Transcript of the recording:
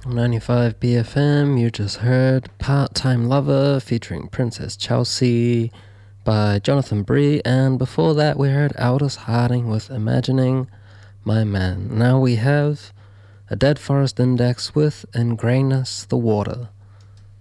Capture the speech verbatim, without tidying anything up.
ninety-five B F M, you just heard Part-Time Lover featuring Princess Chelsea by Jonathan Bree, and before that we heard Aldous Harding with Imagining My Man. Now we have a Dead Forest Index with In Greyness the Water.